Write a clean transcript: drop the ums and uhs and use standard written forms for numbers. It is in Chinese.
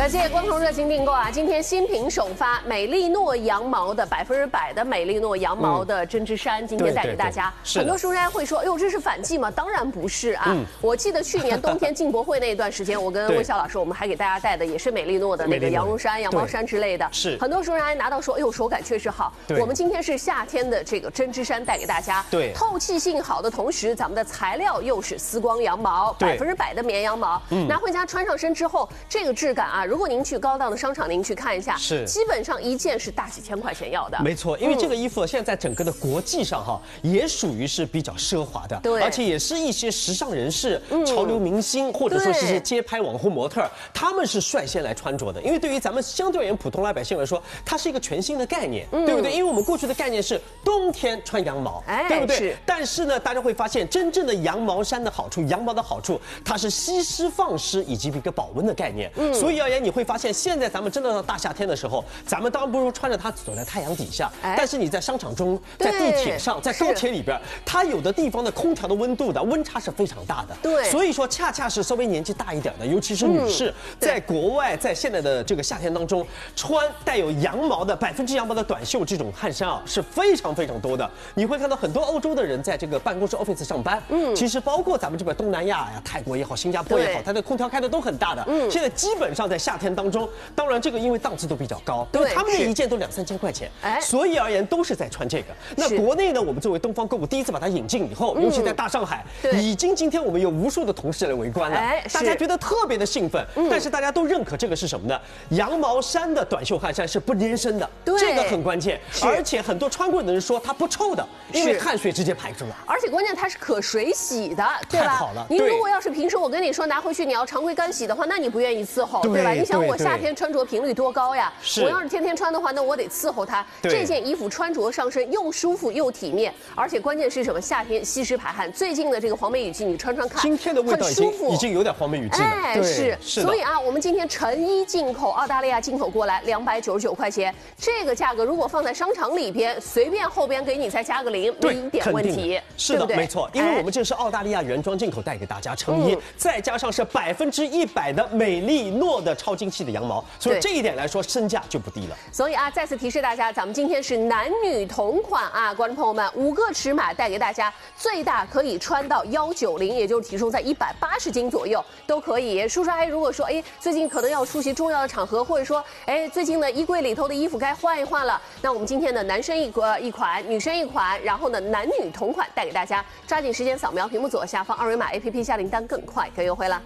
感谢光头热情订购啊！今天新品首发美丽诺羊毛的100%的美丽诺羊毛的针织衫，今天带给大家。很多书商会说：“哎呦，这是反季吗？”当然不是啊！我记得去年冬天进博会那一段时间，我跟魏笑老师，我们还给大家带的也是美丽诺的那个羊绒衫、羊毛衫之类的。 是很多书商拿到说：“哎呦，手感确实好。”我们今天是夏天的这个针织衫带给大家。 对， 透气性好的同时，咱们的材料又是丝光羊毛，100%的绵羊毛。拿回家穿上身之后，这个质感啊，如果您去高档的商场，您去看一下， 是基本上一件是大几千块钱要的。 没错，因为这个衣服现在在整个的国际上哈，也属于是比较奢华的， 对， 而且也是一些时尚人士、潮流明星或者说是街拍网红模特，他们是率先来穿着的。因为对于咱们相对而言普通老百姓来说，它是一个全新的概念，对不对？因为我们过去的概念是冬天穿羊毛，对不对？但是呢，大家会发现真正的羊毛衫的好处，羊毛的好处，它是吸湿放湿以及一个保温的概念。所以而言，你会发现现在咱们真的到大夏天的时候，咱们当然不是说穿着它走在太阳底下，但是你在商场中、在地铁上、在高铁里边，它有的地方的空调的温度的温差是非常大的。 对， 所以说恰恰是稍微年纪大一点的，尤其是女士，在国外，在现在的这个夏天当中，穿带有羊毛的100%羊毛的短袖这种汗衫啊，是非常非常多的。你会看到很多欧洲的人在这个办公室 office 上班，其实包括咱们这边东南亚呀、泰国也好、新加坡也好，它的空调开的都很大的。现在基本上在夏天当中，当然这个因为档次都比较高，因为他们的一件都2、3千块钱，所以而言都是在穿这个。那国内呢，我们作为东方购物第一次把它引进以后，尤其在大上海，已经今天我们有无数的同事来围观了，大家觉得特别的兴奋。但是大家都认可这个是什么呢？羊毛衫的短袖汗衫是不粘身的，这个很关键。而且很多穿过的人说它不臭的，因为汗水直接排出来。 而且关键它是可水洗的，对吧？ 太好了。 您如果要是平时我跟你说拿回去你要常规干洗的话，那你不愿意伺候，对吧？你想我夏天穿着频率多高呀？我要是天天穿的话，那我得伺候它。这件衣服穿着上身又舒服又体面，而且关键是什么？夏天吸湿排汗。最近的这个黄梅雨季，你穿看， 今天的味道已经有点黄梅雨季了。 是。所以啊，我们今天成衣进口，澳大利亚进口过来299块钱，这个价格如果放在商场里边，随便后边给你再加个0，没一点问题。 是的，没错，因为我们这是澳大利亚原装进口带给大家成衣，再加上是100%的美丽诺的超精细的羊毛，所以这一点来说身价就不低了。 所以啊，再次提示大家，咱们今天是男女同款啊，观众朋友们，5个尺码带给大家，最大可以穿到190，也就是体重在180斤左右都可以。叔叔阿姨如果说，最近可能要出席重要的场合，或者说，最近的衣柜里头的衣服该换一换了，那我们今天的男生一款，女生一款，然后呢男女同款带给大家，抓紧时间扫描屏幕左下方2维码 APP 下订单更快更优惠了。